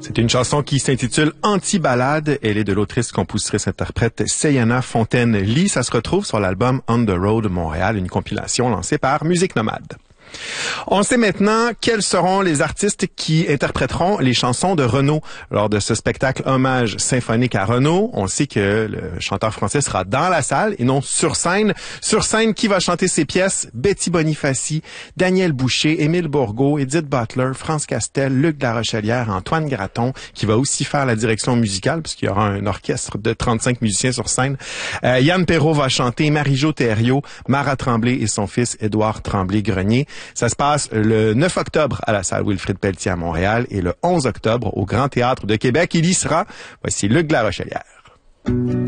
C'est une chanson qui s'intitule Anti-ballade. Elle est de l'autrice, compositrice, interprète Sayana Fontaine-Lee. Ça se retrouve sur l'album On the Road Montréal, une compilation lancée par Musique Nomade. On sait maintenant quels seront les artistes qui interpréteront les chansons de Renaud lors de ce spectacle hommage symphonique à Renaud. On sait que le chanteur français sera dans la salle et non sur scène. Sur scène, qui va chanter ses pièces? Betty Bonifaci, Daniel Boucher, Émile Bourgault, Edith Butler, France Castel, Luc de la Rochelière, Antoine Graton, qui va aussi faire la direction musicale puisqu'il y aura un orchestre de 35 musiciens sur scène. Yann Perrault va chanter, Marie-Jo Thériault, Mara Tremblay et son fils Édouard Tremblay-Grenier. Ça se passe le 9 octobre à la salle Wilfrid Pelletier à Montréal et le 11 octobre au Grand Théâtre de Québec. Il y sera. Voici Luc de la Rochelière.